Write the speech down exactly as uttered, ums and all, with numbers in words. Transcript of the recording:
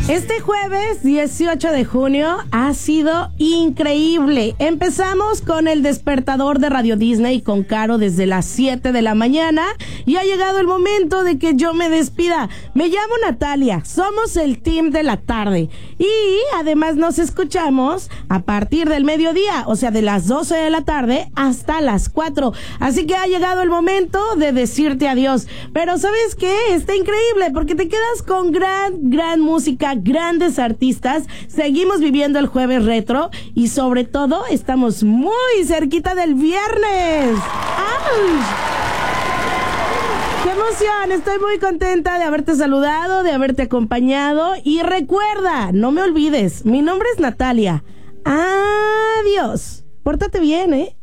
Este jueves dieciocho de junio ha sido increíble. Empezamos con el despertador de Radio Disney con Caro desde las siete de la mañana y ha llegado el momento de que yo me despida. Me llamo Natalia, somos el team de la tarde y además nos escuchamos a partir del mediodía, o sea de las doce de la tarde hasta las cuatro. Así que ha llegado el momento de decirte adiós. Pero ¿sabes qué? Está increíble porque te quedas con gran, gran música, grandes artistas, seguimos viviendo el jueves retro y sobre todo estamos muy cerquita del viernes. ¡Ay! ¡Qué emoción! Estoy muy contenta de haberte saludado, de haberte acompañado y recuerda, no me olvides, mi nombre es Natalia. Adiós. Pórtate bien, ¿eh?